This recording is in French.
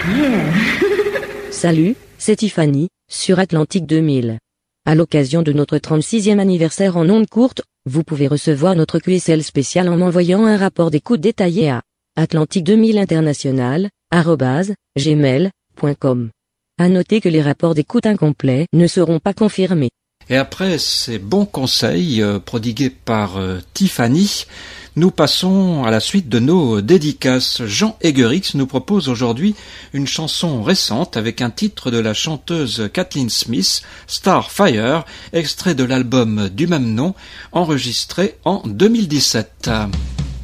Yeah. Salut, c'est Tiffany, sur Atlantique 2000. À l'occasion de notre 36e anniversaire en ondes courtes, vous pouvez recevoir notre QSL spécial en m'envoyant un rapport d'écoute détaillé à atlantique2000international@gmail.com. À noter que les rapports d'écoute incomplets ne seront pas confirmés. Et après ces bons conseils prodigués par Tiffany, nous passons à la suite de nos dédicaces. Jean Egerix nous propose aujourd'hui une chanson récente avec un titre de la chanteuse Kathleen Smith, Starfire, extrait de l'album du même nom, enregistré en 2017.